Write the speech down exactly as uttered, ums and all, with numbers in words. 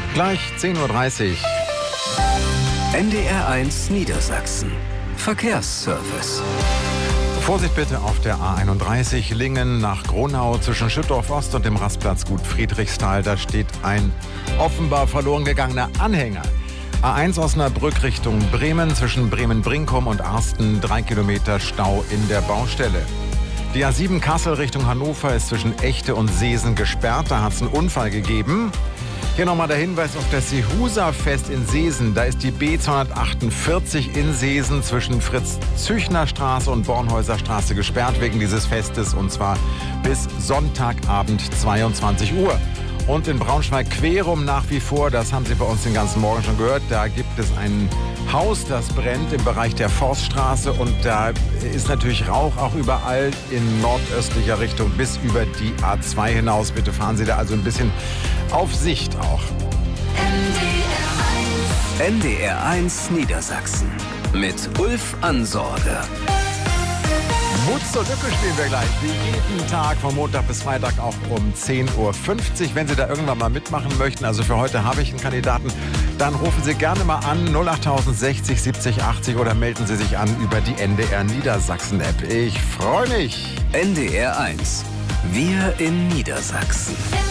Gleich zehn Uhr dreißig. N D R eins Niedersachsen. Verkehrsservice. Vorsicht bitte auf der A einunddreißig Lingen nach Gronau zwischen Schüttorf Ost und dem Rastplatz Gut Friedrichsthal. Da steht ein offenbar verloren gegangener Anhänger. A eins Osnabrück Richtung Bremen zwischen Bremen-Brinkum und Arsten. Drei Kilometer Stau in der Baustelle. Die A sieben Kassel Richtung Hannover ist zwischen Echte und Seesen gesperrt. Da hat es einen Unfall gegeben. Hier nochmal der Hinweis auf das Sehusa-Fest in Seesen. Da ist die B zweihundertachtundvierzig in Seesen zwischen Fritz-Züchner-Straße und Bornhäuser-Straße gesperrt wegen dieses Festes. Und zwar bis Sonntagabend zweiundzwanzig Uhr. Und in Braunschweig-Querum nach wie vor, das haben Sie bei uns den ganzen Morgen schon gehört, da gibt es ein Haus, das brennt im Bereich der Forststraße. Und da ist natürlich Rauch auch überall in nordöstlicher Richtung bis über die A zwei hinaus. Bitte fahren Sie da also ein bisschen auf Sicht auch. N D R eins Niedersachsen mit Ulf Ansorge. Mut zur Lücke spielen wir gleich, wie jeden Tag von Montag bis Freitag auch um zehn Uhr fünfzig. Wenn Sie da irgendwann mal mitmachen möchten, also für heute habe ich einen Kandidaten, dann rufen Sie gerne mal an null acht sechzig siebzig achtzig oder melden Sie sich an über die N D R Niedersachsen App. Ich freue mich. N D R eins. Wir in Niedersachsen.